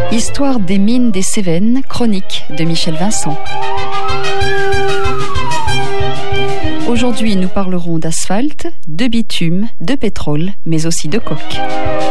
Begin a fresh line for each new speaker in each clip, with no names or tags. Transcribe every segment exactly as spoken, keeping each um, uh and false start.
Histoire des mines des Cévennes, chronique de Michel Vincent. Aujourd'hui, nous parlerons d'asphalte, de bitume, de pétrole, mais aussi de coke.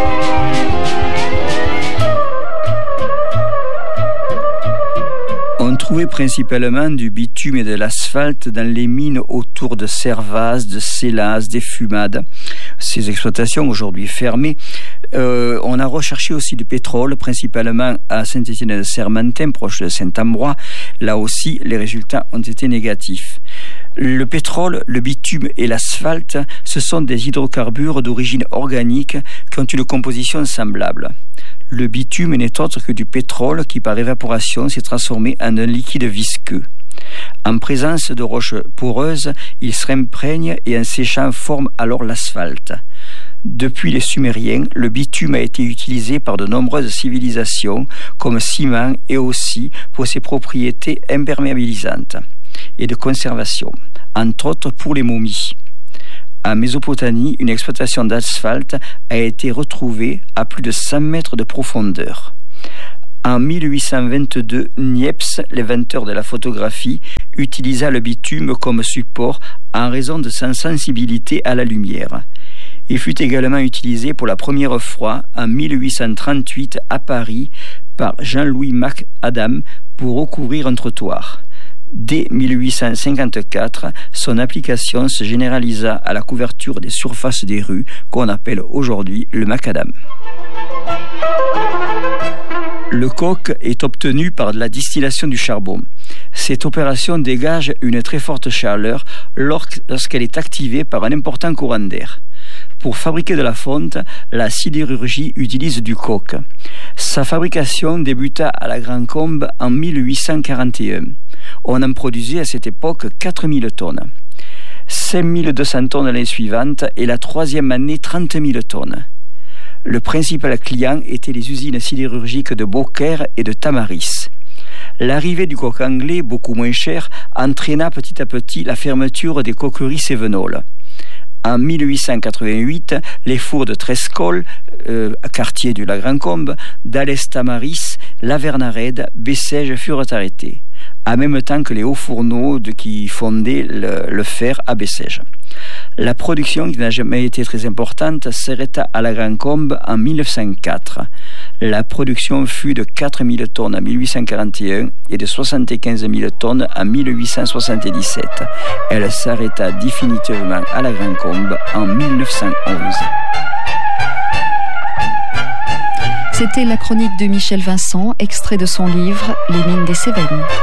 On trouvait principalement du bitume et de l'asphalte dans les mines autour de Servaz, de Célas, des Fumades. Ces exploitations aujourd'hui fermées. Euh, on a recherché aussi du pétrole, principalement à Saint-Étienne-de-Sermentin, proche de Saint-Ambrois. Là aussi, les résultats ont été négatifs. Le pétrole, le bitume et l'asphalte, ce sont des hydrocarbures d'origine organique qui ont une composition semblable. Le bitume n'est autre que du pétrole qui, par évaporation, s'est transformé en un liquide visqueux. En présence de roches poreuses, il s'imprègne et en séchant forme alors l'asphalte. Depuis les Sumériens, le bitume a été utilisé par de nombreuses civilisations comme ciment et aussi pour ses propriétés imperméabilisantes et de conservation, entre autres pour les momies. En Mésopotamie, une exploitation d'asphalte a été retrouvée à plus de cent mètres de profondeur. En mille huit cent vingt-deux, Niepce, l'inventeur de la photographie, utilisa le bitume comme support en raison de sa sensibilité à la lumière. Il fut également utilisé pour la première fois en mille huit cent trente-huit à Paris par Jean-Louis MacAdam pour recouvrir un trottoir. Dès mille huit cent cinquante-quatre, son application se généralisa à la couverture des surfaces des rues, qu'on appelle aujourd'hui le macadam. Le coke est obtenu par la distillation du charbon. Cette opération dégage une très forte chaleur lorsqu'elle est activée par un important courant d'air. Pour fabriquer de la fonte, la sidérurgie utilise du coke. Sa fabrication débuta à la Grande Combe en mille huit cent quarante et un. On en produisait à cette époque quatre mille tonnes. cinq mille deux cents tonnes l'année suivante et la troisième année trente mille tonnes. Le principal client était les usines sidérurgiques de Beaucaire et de Tamaris. L'arrivée du coke anglais, beaucoup moins cher, entraîna petit à petit la fermeture des coqueries cévenoles. En mille huit cent quatre-vingt-huit, les fours de Trescol, euh, quartier de la Grande Combe, d'Alès-Tamaris, Lavernarède, Bessèges furent arrêtés, en même temps que les hauts fourneaux de, qui fondaient le, le fer à Bessèges. La production, qui n'a jamais été très importante, s'arrêta à la Grande Combe en mille neuf cent quatre. La production fut de quatre mille tonnes en mille huit cent quarante et un et de soixante-quinze mille tonnes en mille huit cent soixante-dix-sept. Elle s'arrêta définitivement à la Grande Combe en mille neuf cent onze.
C'était la chronique de Michel Vincent, extrait de son livre « Les mines des Cévennes ».